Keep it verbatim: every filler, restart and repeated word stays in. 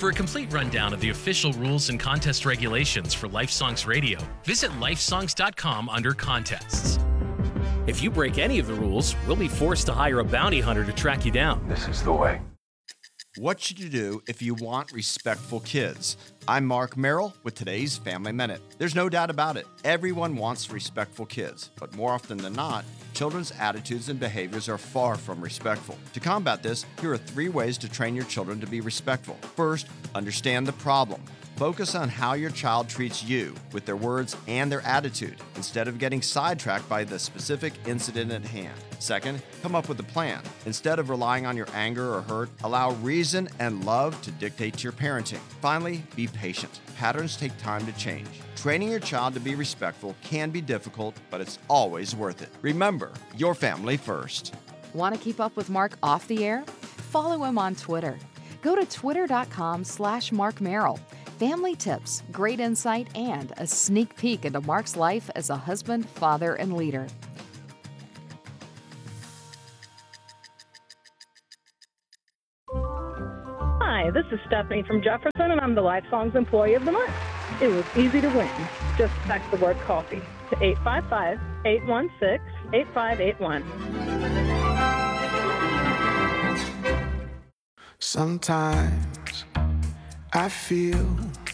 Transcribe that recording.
For a complete rundown of the official rules and contest regulations for Lifesongs Radio, visit lifesongs dot com under contests. If you break any of the rules, we'll be forced to hire a bounty hunter to track you down. This is the way. What should you do if you want respectful kids? I'm Mark Merrill with today's Family Minute. There's no doubt about it. Everyone wants respectful kids, but more often than not, children's attitudes and behaviors are far from respectful. To combat this, here are three ways to train your children to be respectful. First, understand the problem. Focus on how your child treats you with their words and their attitude instead of getting sidetracked by the specific incident at hand. Second, come up with a plan. Instead of relying on your anger or hurt, allow reason and love to dictate to your parenting. Finally, be patient. Patterns take time to change. Training your child to be respectful can be difficult, but it's always worth it. Remember, your family first. Want to keep up with Mark off the air? Follow him on Twitter. Go to twitter.com slash Mark Merrill. Family tips, great insight, and a sneak peek into Mark's life as a husband, father, and leader. Hi, this is Stephanie from Jefferson, and I'm the Lifesongs Employee of the Month. It was easy to win. Just text the word coffee to eight five five, eight one six, eight five eight one. Sometimes I feel